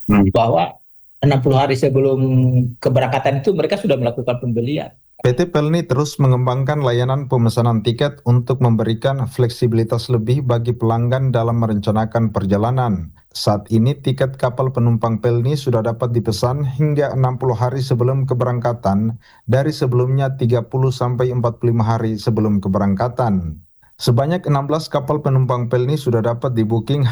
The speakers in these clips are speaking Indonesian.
bahwa 60 hari sebelum keberangkatan itu mereka sudah melakukan pembelian. PT Pelni terus mengembangkan layanan pemesanan tiket untuk memberikan fleksibilitas lebih bagi pelanggan dalam merencanakan perjalanan. Saat ini tiket kapal penumpang Pelni sudah dapat dipesan hingga 60 hari sebelum keberangkatan dari sebelumnya 30 sampai 45 hari sebelum keberangkatan. Sebanyak 16 kapal penumpang Pelni sudah dapat di-booking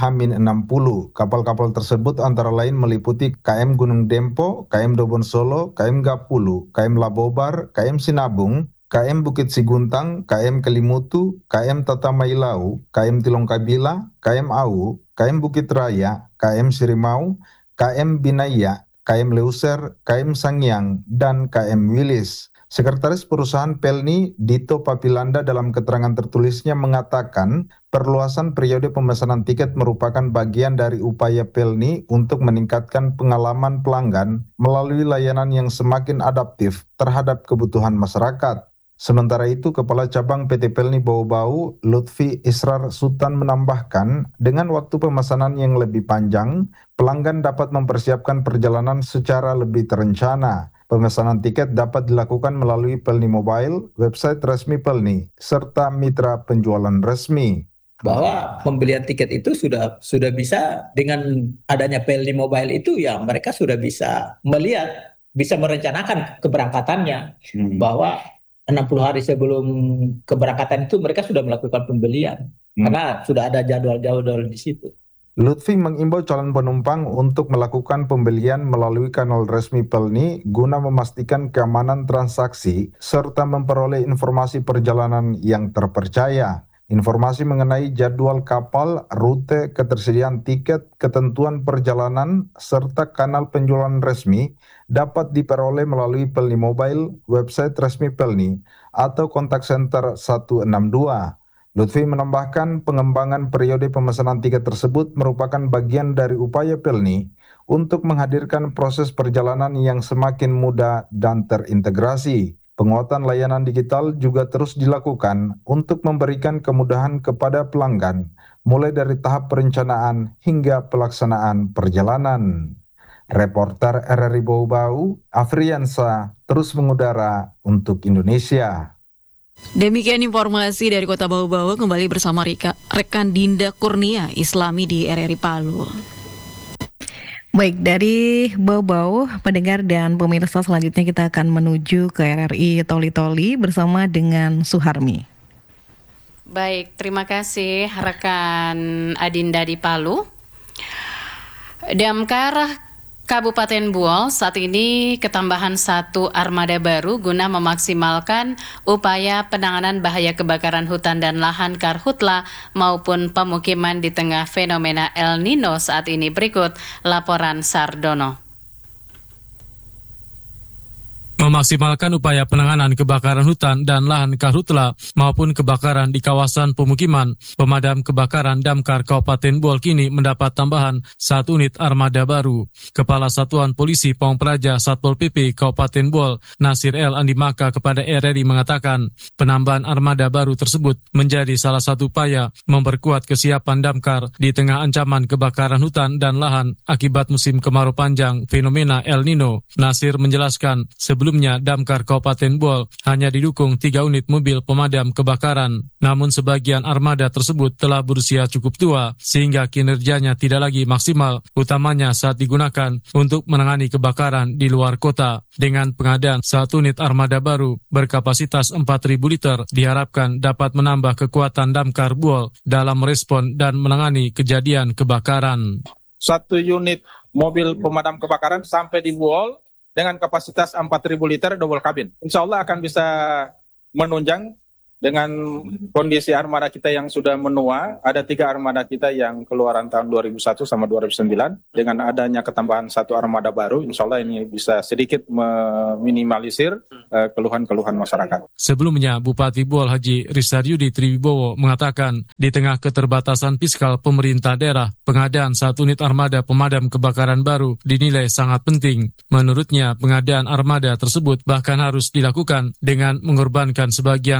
H-60. Kapal-kapal tersebut antara lain meliputi KM Gunung Dempo, KM Dobon Solo, KM Gapulu, KM Labobar, KM Sinabung, KM Bukit Siguntang, KM Kelimutu, KM Tatamailau, KM Tilongkabila, KM Au, KM Bukit Raya, KM Sirimau, KM Binaya, KM Leuser, KM Sangyang, dan KM Wilis. Sekretaris Perusahaan Pelni, Dito Papilanda, dalam keterangan tertulisnya mengatakan perluasan periode pemesanan tiket merupakan bagian dari upaya Pelni untuk meningkatkan pengalaman pelanggan melalui layanan yang semakin adaptif terhadap kebutuhan masyarakat. Sementara itu, Kepala Cabang PT Pelni Bau-Bau, Lutfi Israr Sultan, menambahkan, dengan waktu pemesanan yang lebih panjang, pelanggan dapat mempersiapkan perjalanan secara lebih terencana. Pemesanan tiket dapat dilakukan melalui Pelni Mobile, website resmi Pelni, serta mitra penjualan resmi. Bahwa pembelian tiket itu sudah bisa dengan adanya Pelni Mobile itu, ya mereka sudah bisa melihat, bisa merencanakan keberangkatannya. Bahwa 60 hari sebelum keberangkatan itu mereka sudah melakukan pembelian. Karena sudah ada jadwal-jadwal di situ. Lutfi mengimbau calon penumpang untuk melakukan pembelian melalui kanal resmi Pelni guna memastikan keamanan transaksi serta memperoleh informasi perjalanan yang terpercaya. Informasi mengenai jadwal kapal, rute, ketersediaan tiket, ketentuan perjalanan, serta kanal penjualan resmi dapat diperoleh melalui Pelni Mobile, website resmi Pelni, atau kontak center 162. Lutfi menambahkan pengembangan periode pemesanan tiket tersebut merupakan bagian dari upaya Pelni untuk menghadirkan proses perjalanan yang semakin mudah dan terintegrasi. Penguatan layanan digital juga terus dilakukan untuk memberikan kemudahan kepada pelanggan, mulai dari tahap perencanaan hingga pelaksanaan perjalanan. Reporter RRI Bau-Bau, Afriansa, terus mengudara untuk Indonesia. Demikian informasi dari Kota Bau-Bau, kembali bersama rekan Dinda Kurnia Islami di RRI Palu. Baik, dari Bau-Bau, pendengar dan pemirsa, selanjutnya kita akan menuju ke RRI Toli-Toli bersama dengan Suharmi. Baik, terima kasih rekan Adinda di Palu. Damkar Kabupaten Buol saat ini ketambahan 1 armada baru guna memaksimalkan upaya penanganan bahaya kebakaran hutan dan lahan karhutla maupun pemukiman di tengah fenomena El Nino saat ini. Berikut laporan Sardono. Memaksimalkan upaya penanganan kebakaran hutan dan lahan karhutla maupun kebakaran di kawasan pemukiman, pemadam kebakaran Damkar Kabupaten Buol kini mendapat tambahan 1 unit armada baru. Kepala Satuan Polisi Pamong Praja Satpol PP Kabupaten Buol, Nasir El Andimaka, kepada RRI mengatakan penambahan armada baru tersebut menjadi salah satu upaya memperkuat kesiapan Damkar di tengah ancaman kebakaran hutan dan lahan akibat musim kemarau panjang fenomena El Nino. Nasir menjelaskan, sebelumnya Damkar Kabupaten Buol hanya didukung 3 unit mobil pemadam kebakaran. Namun sebagian armada tersebut telah berusia cukup tua sehingga kinerjanya tidak lagi maksimal, utamanya saat digunakan untuk menangani kebakaran di luar kota. Dengan pengadaan 1 unit armada baru berkapasitas 4.000 liter diharapkan dapat menambah kekuatan Damkar Buol dalam merespon dan menangani kejadian kebakaran. 1 unit mobil pemadam kebakaran sampai di Buol dengan kapasitas 4.000 liter double kabin. Insya Allah akan bisa menunjang dengan kondisi armada kita yang sudah menua. Ada 3 armada kita yang keluaran tahun 2001 sama 2009. Dengan adanya ketambahan 1 armada baru, insya Allah ini bisa sedikit meminimalisir keluhan-keluhan masyarakat. Sebelumnya, Bupati Buol Haji Risaryudi Triwibowo mengatakan di tengah keterbatasan fiskal pemerintah daerah, pengadaan 1 unit armada pemadam kebakaran baru dinilai sangat penting. Menurutnya, pengadaan armada tersebut bahkan harus dilakukan dengan mengorbankan sebagian rencana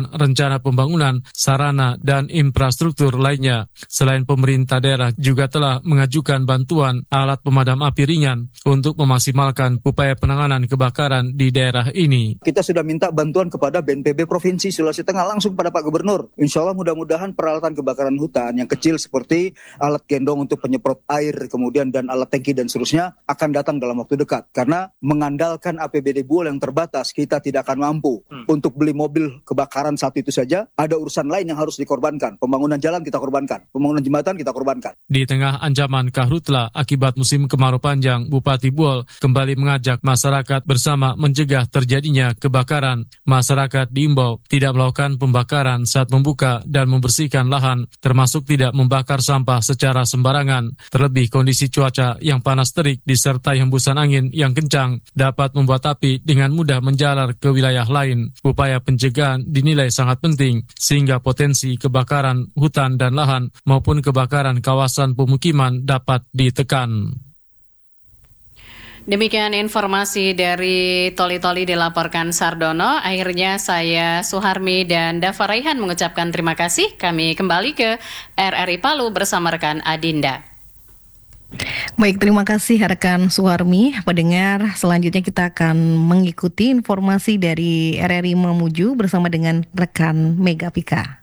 rencana pembangunan sarana dan infrastruktur lainnya. Selain pemerintah daerah juga telah mengajukan bantuan alat pemadam api ringan untuk memaksimalkan upaya penanganan kebakaran di daerah ini. Kita sudah minta bantuan kepada BNPB Provinsi Sulawesi Tengah langsung pada Pak Gubernur. Insya Allah mudah-mudahan peralatan kebakaran hutan yang kecil seperti alat gendong untuk penyemprot air, kemudian dan alat tangki dan seterusnya akan datang dalam waktu dekat. Karena mengandalkan APBD Buol yang terbatas, kita tidak akan mampu untuk beli mobil kebakaran satu itu saja. Ada urusan lain yang harus dikorbankan. Pembangunan jalan kita korbankan, pembangunan jembatan kita korbankan. Di tengah ancaman karhutla akibat musim kemarau panjang, Bupati Buol kembali mengajak masyarakat bersama mencegah terjadinya kebakaran. Masyarakat diimbau tidak melakukan pembakaran saat membuka dan membersihkan lahan, termasuk tidak membakar sampah secara sembarangan. Terlebih kondisi cuaca yang panas terik disertai hembusan angin yang kencang dapat membuat api dengan mudah menjalar ke wilayah lain. Upaya pencegahan dinilai sangat penting sehingga potensi kebakaran hutan dan lahan maupun kebakaran kawasan pemukiman dapat ditekan. Demikian informasi dari Toli-Toli dilaporkan Sardono. Akhirnya saya Suharmi dan Dava Raihan mengucapkan terima kasih. Kami kembali ke RRI Palu bersama rekan Adinda. Baik, terima kasih rekan Suharmi. Pendengar, selanjutnya kita akan mengikuti informasi dari RRI Mamuju bersama dengan rekan Mega Pika.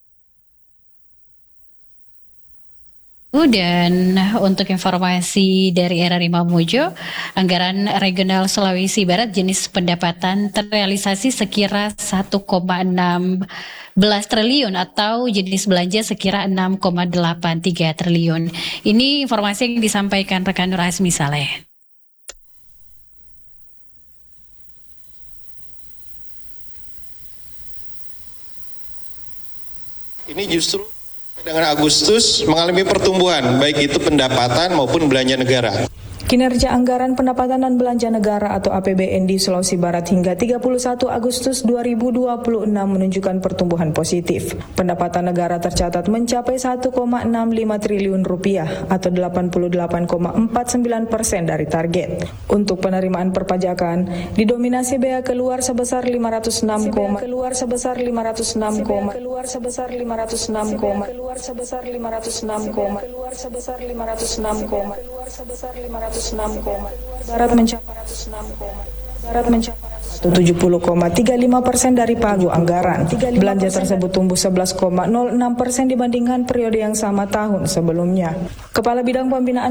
Dan untuk informasi dari RRI Mamuju, anggaran regional Sulawesi Barat jenis pendapatan terrealisasi sekira 1,16 triliun atau jenis belanja sekira 6,83 triliun. Ini informasi yang disampaikan rekan Nur Asmi Saleh. Ini justru dengan Agustus mengalami pertumbuhan, baik itu pendapatan maupun belanja negara. Kinerja anggaran pendapatan dan belanja negara atau APBN di Sulawesi Barat hingga 31 Agustus 2026 menunjukkan pertumbuhan positif. Pendapatan negara tercatat mencapai 1,65 triliun rupiah atau 88,49% dari target. Untuk penerimaan perpajakan didominasi bea keluar sebesar 506, Barat mencapai 70,35% dari pagu anggaran. Belanja tersebut tumbuh 11,06% dibandingkan periode yang sama tahun sebelumnya. Kepala Bidang Pembinaan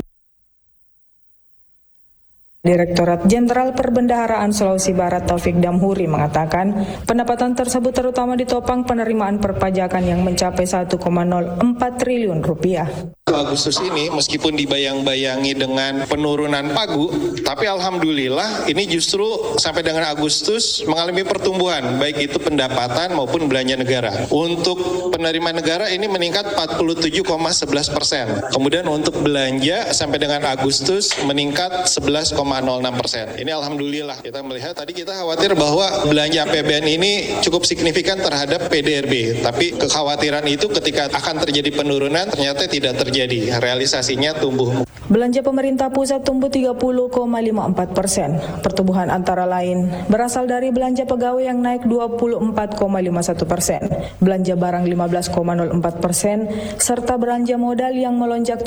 Direktorat Jenderal Perbendaharaan Sulawesi Barat Taufik Damhuri mengatakan pendapatan tersebut terutama ditopang penerimaan perpajakan yang mencapai 1,04 triliun rupiah. Agustus ini meskipun dibayang-bayangi dengan penurunan pagu, tapi alhamdulillah ini justru sampai dengan Agustus mengalami pertumbuhan, baik itu pendapatan maupun belanja negara. Untuk penerimaan negara ini meningkat 47,11%. Kemudian untuk belanja sampai dengan Agustus meningkat 11,06%. Ini alhamdulillah. Kita melihat tadi kita khawatir bahwa belanja APBN ini cukup signifikan terhadap PDRB, tapi kekhawatiran itu ketika akan terjadi penurunan ternyata tidak terjadi. Realisasinya tumbuh. Belanja pemerintah pusat tumbuh 30,54%. Pertumbuhan antara lain berasal dari belanja pegawai yang naik 24,51%, belanja barang 15,04%, serta belanja modal yang melonjak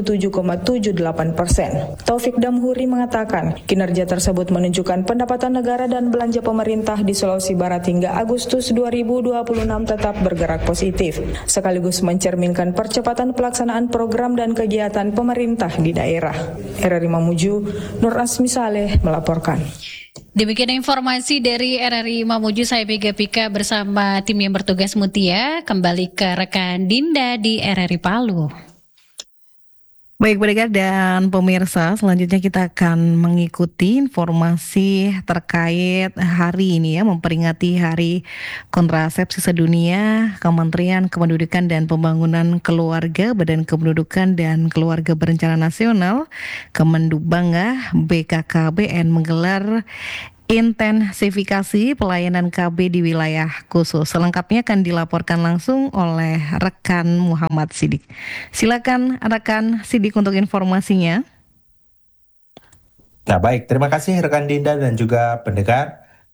77,78%. Taufik Damhuri mengatakan kinerja tersebut menunjukkan pendapatan negara dan belanja pemerintah di Sulawesi Barat hingga Agustus 2026 tetap bergerak positif, sekaligus mencerminkan percepatan pelaksanaan program dan kegiatan pemerintah di daerah. RRI Mamuju, Nur Asmi Saleh melaporkan. Demikian informasi dari RRI Mamuju, saya Mega Pika bersama tim yang bertugas Mutia. Kembali ke rekan Dinda di RRI Palu. Baik pendengar dan pemirsa, selanjutnya kita akan mengikuti informasi terkait hari ini ya, memperingati Hari Kontrasepsi Sedunia. Kementerian Kependudukan dan Pembangunan Keluarga, Badan Kependudukan dan Keluarga Berencana Nasional, Kemendubangah, BKKBN menggelar intensifikasi pelayanan KB di wilayah khusus. Selengkapnya akan dilaporkan langsung oleh rekan Muhammad Sidik. Silakan rekan Sidik untuk informasinya. Nah baik, terima kasih rekan Dinda dan juga pendengar.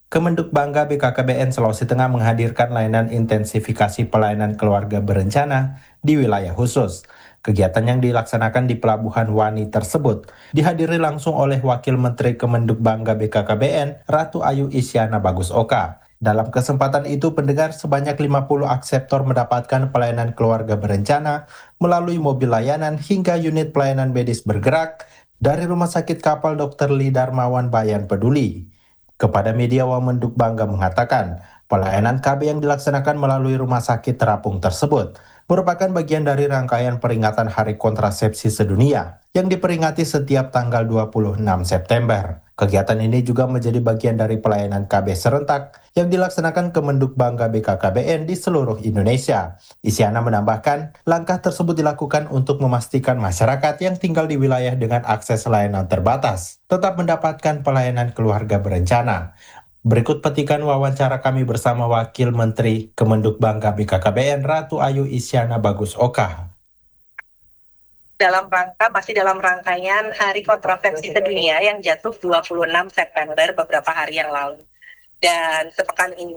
Kemenduk Bangga BKKBN Sulawesi Tengah menghadirkan layanan intensifikasi pelayanan keluarga berencana di wilayah khusus. Kegiatan yang dilaksanakan di Pelabuhan Wani tersebut dihadiri langsung oleh Wakil Menteri Kemenduk Bangga BKKBN, Ratu Ayu Isyana Bagus Oka. Dalam kesempatan itu, pendengar sebanyak 50 akseptor mendapatkan pelayanan keluarga berencana melalui mobil layanan hingga unit pelayanan medis bergerak dari Rumah Sakit Kapal Dr. Li Darmawan Bayan Peduli. Kepada media, Wamenduk Bangga mengatakan, pelayanan KB yang dilaksanakan melalui Rumah Sakit Terapung tersebut merupakan bagian dari rangkaian peringatan Hari Kontrasepsi Sedunia yang diperingati setiap tanggal 26 September. Kegiatan ini juga menjadi bagian dari pelayanan KB serentak yang dilaksanakan Kemenduk Bangga BKKBN di seluruh Indonesia. Isyana menambahkan, langkah tersebut dilakukan untuk memastikan masyarakat yang tinggal di wilayah dengan akses layanan terbatas tetap mendapatkan pelayanan keluarga berencana. Berikut petikan wawancara kami bersama Wakil Menteri Kemenduk Bangga BKKBN, Ratu Ayu Isyana Bagus Oka. Masih dalam rangkaian Hari Kontrasepsi Sedunia yang jatuh 26 September beberapa hari yang lalu. Dan sepekan ini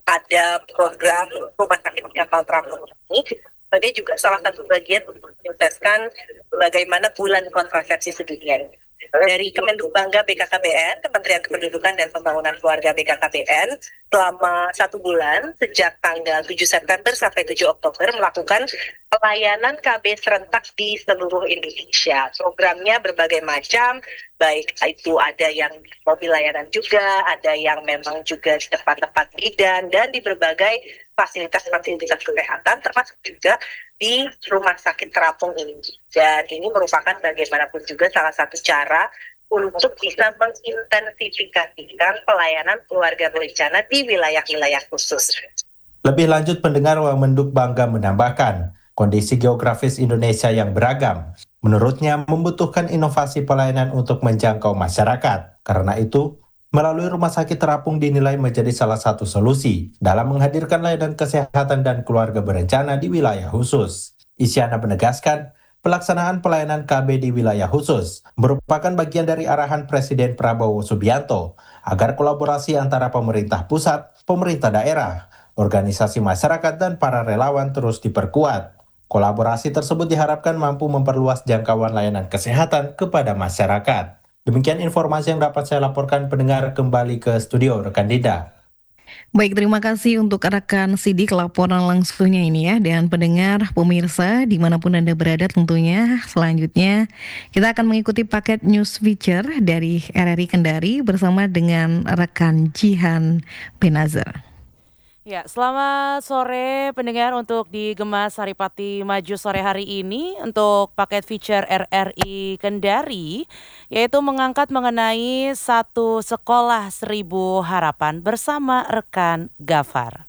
ada program Rumah Sakit Kapal Terapung ini sebagai juga salah satu bagian untuk menyukseskan bagaimana bulan kontrasepsi sedunia. Dari Kemenduk Bangga BKKBN, Kementerian Kependudukan dan Pembangunan Keluarga BKKBN, selama 1 bulan sejak tanggal 7 September sampai 7 Oktober melakukan pelayanan KB serentak di seluruh Indonesia. Programnya berbagai macam, baik itu ada yang mobil layanan juga, ada yang memang juga di tempat-tempat bidan, dan di berbagai fasilitas-fasilitas kesehatan, termasuk juga di Rumah Sakit Terapung ini. Dan ini merupakan bagaimanapun juga salah satu cara untuk bisa mengintensifikasikan pelayanan keluarga berencana di wilayah-wilayah khusus. Lebih lanjut, pendengar, Wamenduk Bangga menambahkan, kondisi geografis Indonesia yang beragam, menurutnya membutuhkan inovasi pelayanan untuk menjangkau masyarakat. Karena itu, melalui Rumah Sakit Terapung dinilai menjadi salah satu solusi dalam menghadirkan layanan kesehatan dan keluarga berencana di wilayah khusus. Isyana menegaskan, pelaksanaan pelayanan KB di wilayah khusus merupakan bagian dari arahan Presiden Prabowo Subianto agar kolaborasi antara pemerintah pusat, pemerintah daerah, organisasi masyarakat, dan para relawan terus diperkuat. Kolaborasi tersebut diharapkan mampu memperluas jangkauan layanan kesehatan kepada masyarakat. Demikian informasi yang dapat saya laporkan, pendengar. Kembali ke studio rekan Dinda. Baik, terima kasih untuk rekan Sidik laporan langsungnya ini ya. Dan pendengar, pemirsa dimanapun Anda berada tentunya, selanjutnya kita akan mengikuti paket news feature dari RRI Kendari bersama dengan rekan Jihan Benazer. Ya, selamat sore pendengar. Untuk di Gemas Saripati Maju sore hari ini untuk paket feature RRI Kendari, yaitu mengangkat mengenai satu sekolah 1000 harapan bersama rekan Gafar.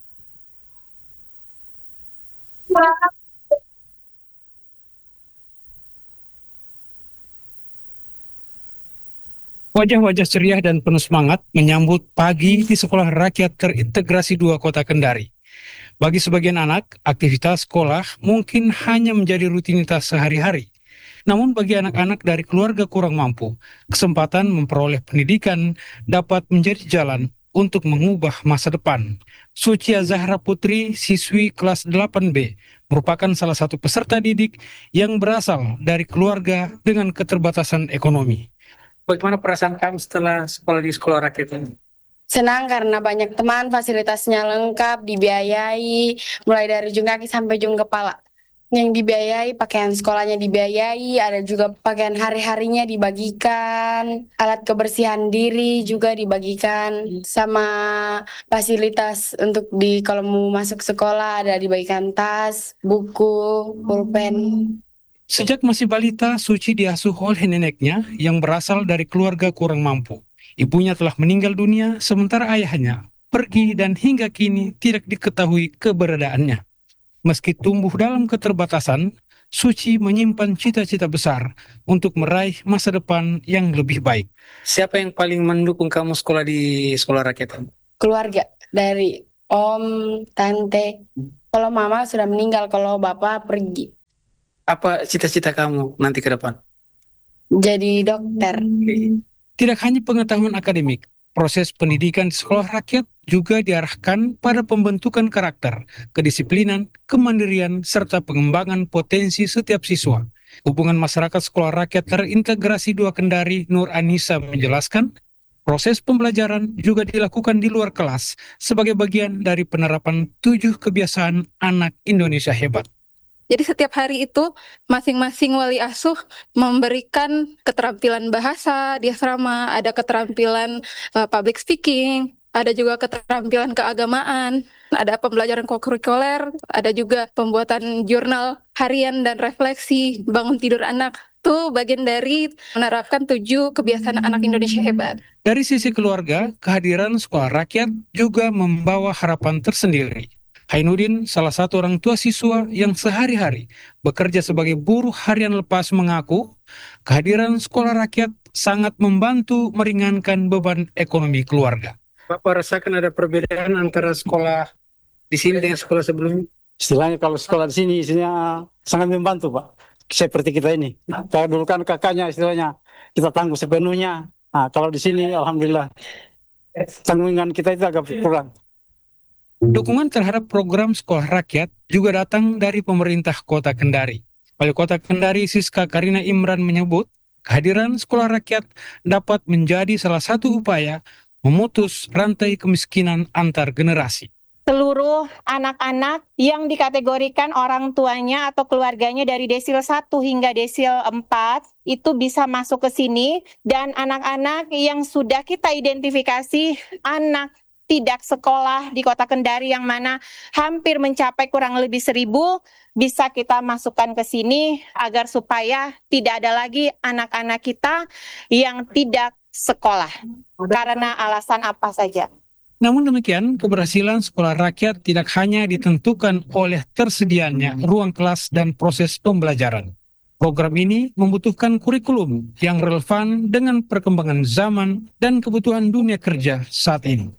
Wajah-wajah ceria dan penuh semangat menyambut pagi di Sekolah Rakyat Terintegrasi 2 Kota Kendari. Bagi sebagian anak, aktivitas sekolah mungkin hanya menjadi rutinitas sehari-hari. Namun bagi anak-anak dari keluarga kurang mampu, kesempatan memperoleh pendidikan dapat menjadi jalan untuk mengubah masa depan. Sucia Zahra Putri, siswi kelas 8B, merupakan salah satu peserta didik yang berasal dari keluarga dengan keterbatasan ekonomi. Bagaimana perasaan kamu setelah sekolah di sekolah rakyat ini? Senang karena banyak teman, fasilitasnya lengkap, dibiayai, mulai dari ujung kaki sampai ujung kepala. Yang dibiayai, pakaian sekolahnya dibiayai, ada juga pakaian hari-harinya dibagikan, alat kebersihan diri juga dibagikan, sama fasilitas untuk kalau mau masuk sekolah ada dibagikan tas, buku, pulpen. Sejak masih balita, Suci diasuh oleh neneknya yang berasal dari keluarga kurang mampu. Ibunya telah meninggal dunia, sementara ayahnya pergi dan hingga kini tidak diketahui keberadaannya. Meski tumbuh dalam keterbatasan, Suci menyimpan cita-cita besar untuk meraih masa depan yang lebih baik. Siapa yang paling mendukung kamu sekolah di sekolah rakyat? Keluarga, dari om, tante. Kalau mama sudah meninggal, kalau bapak pergi. Apa cita-cita kamu nanti ke depan? Jadi dokter. Tidak hanya pengetahuan akademik, Proses pendidikan di sekolah rakyat juga diarahkan pada pembentukan karakter, kedisiplinan, kemandirian, serta pengembangan potensi setiap siswa. Hubungan masyarakat sekolah rakyat terintegrasi 2 Kendari, Nur Anissa menjelaskan, proses pembelajaran juga dilakukan di luar kelas sebagai bagian dari penerapan 7 kebiasaan anak Indonesia hebat. Jadi setiap hari itu masing-masing wali asuh memberikan keterampilan bahasa di asrama, ada keterampilan public speaking, ada juga keterampilan keagamaan, ada pembelajaran kokurikuler, ada juga pembuatan jurnal harian dan refleksi, bangun tidur anak. Itu bagian dari menerapkan 7 kebiasaan anak Indonesia hebat. Dari sisi keluarga, kehadiran sekolah rakyat juga membawa harapan tersendiri. Hainuddin, salah satu orang tua siswa yang sehari-hari bekerja sebagai buruh harian lepas, mengaku kehadiran sekolah rakyat sangat membantu meringankan beban ekonomi keluarga. Bapak rasakan ada perbedaan antara sekolah di sini dengan sekolah sebelumnya? Istilahnya kalau sekolah di sini isinya sangat membantu, Pak. Seperti kita ini. Kalau dulu kan kakaknya istilahnya kita tanggung sepenuhnya. Nah, kalau di sini alhamdulillah tanggungan kita itu agak kurang. Dukungan terhadap program sekolah rakyat juga datang dari pemerintah Kota Kendari. Wali Kota Kendari Siska Karina Imran menyebut, kehadiran sekolah rakyat dapat menjadi salah satu upaya memutus rantai kemiskinan antar generasi. Seluruh anak-anak yang dikategorikan orang tuanya atau keluarganya dari desil 1 hingga desil 4 itu bisa masuk ke sini, dan anak-anak yang sudah kita identifikasi anak tidak sekolah di Kota Kendari yang mana hampir mencapai kurang lebih 1.000 bisa kita masukkan ke sini agar supaya tidak ada lagi anak-anak kita yang tidak sekolah karena alasan apa saja. Namun demikian, keberhasilan sekolah rakyat tidak hanya ditentukan oleh tersedianya ruang kelas dan proses pembelajaran. Program ini membutuhkan kurikulum yang relevan dengan perkembangan zaman dan kebutuhan dunia kerja saat ini.